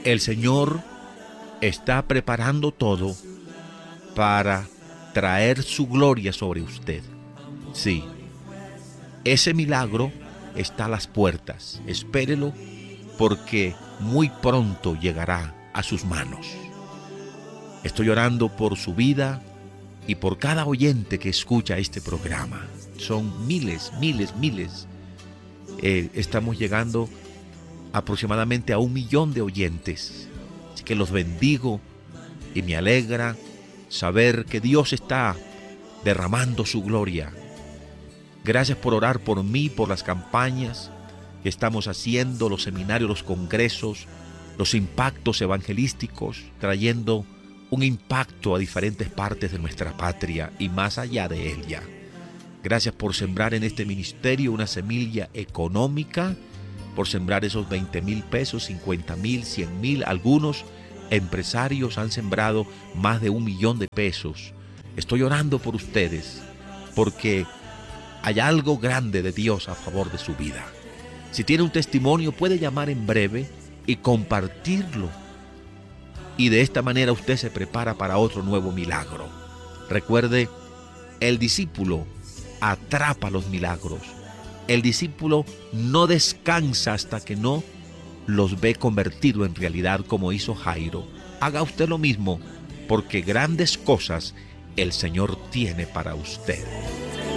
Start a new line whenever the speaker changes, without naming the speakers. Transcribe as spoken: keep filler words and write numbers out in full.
El Señor está preparando todo para traer su gloria sobre usted. Sí, ese milagro está a las puertas. Espérelo, porque muy pronto llegará a sus manos. Estoy orando por su vida y por cada oyente que escucha este programa. Son miles, miles, miles. Eh, estamos llegando aproximadamente a un millón de oyentes. Así que los bendigo y me alegra saber que Dios está derramando su gloria. Gracias por orar por mí, por las campañas que estamos haciendo, los seminarios, los congresos, los impactos evangelísticos, trayendo un impacto a diferentes partes de nuestra patria y más allá de ella. Gracias por sembrar en este ministerio una semilla económica, por sembrar esos veinte mil pesos, cincuenta mil, cien mil. Algunos empresarios han sembrado más de un millón de pesos. Estoy orando por ustedes porque hay algo grande de Dios a favor de su vida. Si tiene un testimonio, puede llamar en breve y compartirlo. Y de esta manera usted se prepara para otro nuevo milagro. Recuerde, el discípulo atrapa los milagros. El discípulo no descansa hasta que no los ve convertidos en realidad, como hizo Jairo. Haga usted lo mismo, porque grandes cosas el Señor tiene para usted.